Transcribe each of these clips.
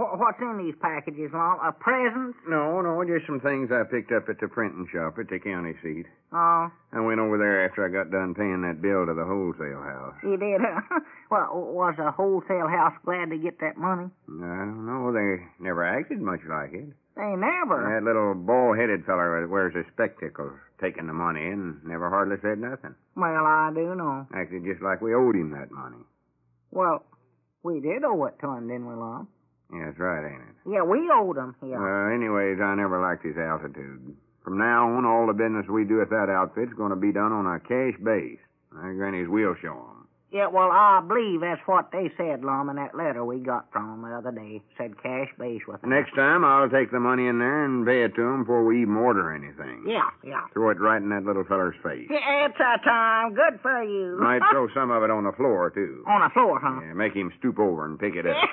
what's in these packages, Lum? A present? No, just some things I picked up at the printing shop at the county seat. Oh. I went over there after I got done paying that bill to the wholesale house. You did, huh? Well, was the wholesale house glad to get that money? I don't know. They never acted much like it. They never. That little bald-headed feller that wears the spectacles taking the money and never hardly said nothing. Well, I do know. Acted just like we owed him that money. Well, we did owe it to him, didn't we, Lum? Yeah, that's right, ain't it? Yeah, we owed him. Yeah. Anyways, I never liked his altitude. From now on, all the business we do at that outfit's going to be done on a cash base. I grannies will show 'em. Yeah, well, I believe that's what they said, Lum, in that letter we got from 'em the other day. Said cash base with them. Next time, I'll take the money in there and pay it to 'em before we even order anything. Yeah. Throw it right in that little feller's face. Yeah, it's a time. Good for you. Might throw some of it on the floor, too. On the floor, huh? Yeah, make him stoop over and pick it up.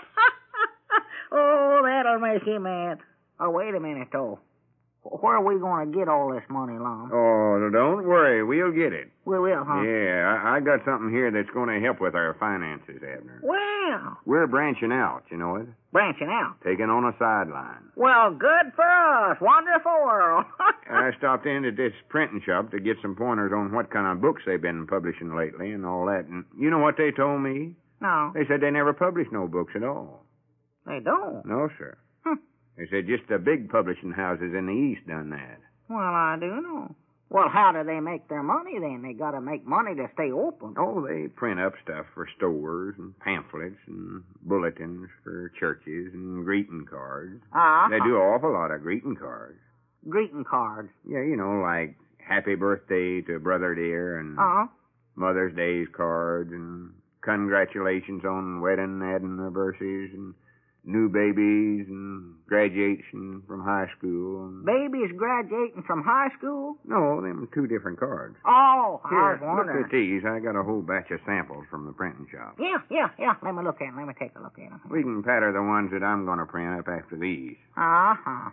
Oh, that'll make him mad. Oh, wait a minute, though. Where are we going to get all this money, Lum? Oh, don't worry. We'll get it. We will, huh? Yeah, I got something here that's going to help with our finances, Abner. Well. We're branching out, you know it? Branching out? Taking on a sideline. Well, good for us. Wonderful. I stopped in at this printing shop to get some pointers on what kind of books they've been publishing lately and all that. And you know what they told me? No. They said they never publish no books at all. They don't? No, sir. They said just the big publishing houses in the East done that. Well, I do know. Well, how do they make their money, then? They got to make money to stay open. Oh, they print up stuff for stores and pamphlets and bulletins for churches and greeting cards. They do an awful lot of greeting cards. Greeting cards? Yeah, you know, like happy birthday to brother dear and Mother's Day's cards and congratulations on wedding anniversaries and new babies and graduation from high school. And babies graduating from high school? No, them two different cards. Oh, Here, I was wondering. look at these. I got a whole batch of samples from the printing shop. Yeah. Let me look at them. Let me take a look at them. We can pattern the ones that I'm going to print up after these. Yeah.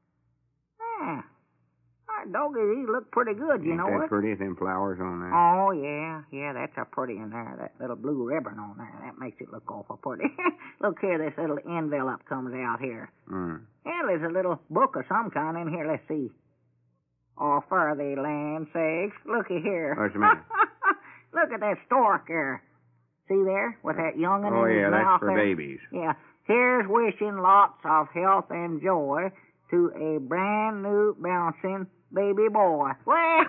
Doggy, these look pretty good, you know Ain't that what? pretty, them flowers on there? Oh, yeah, that's a pretty in there. That little blue ribbon on there, that makes it look awful pretty. Look here, this little envelope comes out here. Yeah, there's a little book of some kind in here. Let's see. Oh, for the land sakes, looky here. What's the matter? Look at that stork there. See there, with that young'un in his mouth. Oh, yeah, that's for there? babies. Yeah. Here's wishing lots of health and joy to a brand new bouncing baby boy. Well,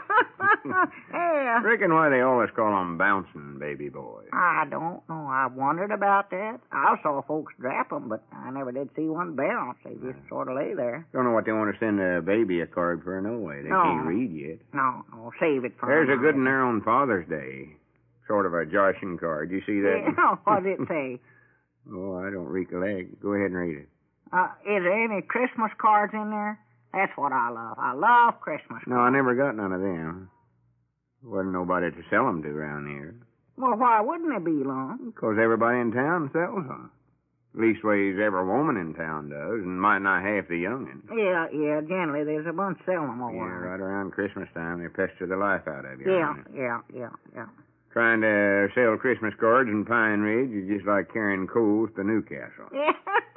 yeah. Reckon why they always call them bouncing baby boys. I don't know. I wondered about that. I saw folks drap them, but I never did see one bounce. They just sort of lay there. Don't know what they want to send a baby a card for, no way. They can't read yet. No, save it for There's a good one there on Father's Day. Sort of a joshing card. You see that? Yeah, what does it say? Oh, I don't recollect. Go ahead and read it. Is there any Christmas cards in there? That's what I love. I love Christmas cards. No, I never got none of them. Wasn't nobody to sell them to around here. Well, why wouldn't there be, Lon? Because everybody in town sells them. Leastways, every woman in town does, and might not half the young'un. Yeah, generally there's a bunch selling them over. Yeah, right around Christmas time, they pester the life out of you. Yeah. Trying to sell Christmas cards in Pine Ridge is just like carrying coals to Newcastle. Yeah.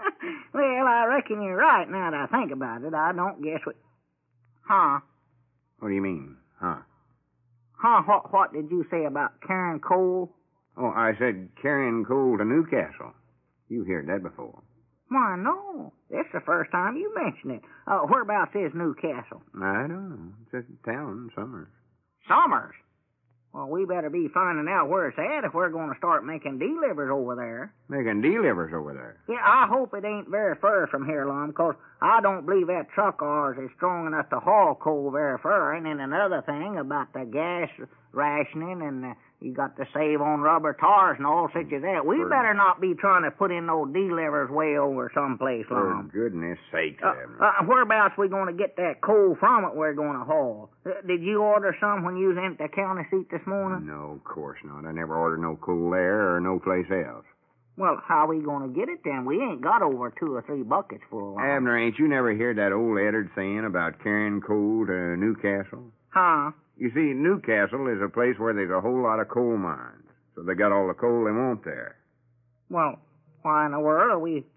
Well, I reckon you're right now that I think about it. I don't guess what... Huh? What do you mean, huh? Huh, what did you say about carrying coal? Oh, I said carrying coal to Newcastle. You've heard that before. Why, no. This is the first time you mentioned it. Whereabouts is Newcastle? I don't know. It's a town, Summers. Summers? Well, we better be finding out where it's at if we're going to start making delivers over there. Making delivers over there? Yeah, I hope it ain't very far from here, Lum, because I don't believe that truck of ours is strong enough to haul coal very far. And then another thing about the gas rationing and you got to save on rubber tires and all such as that. We better not be trying to put in no delivers way over someplace, Lum. For goodness sake, whereabouts we going to get that coal from it we're going to haul? Did you order some when you was in the county seat this morning? No, of course not. I never ordered no coal there or no place else. Well, how we going to get it then? We ain't got over 2 or 3 buckets full. Abner, ain't you never heard that old Eddard saying about carrying coal to Newcastle? Huh? You see, Newcastle is a place where there's a whole lot of coal mines, so they got all the coal they want there. Well, why in the world are we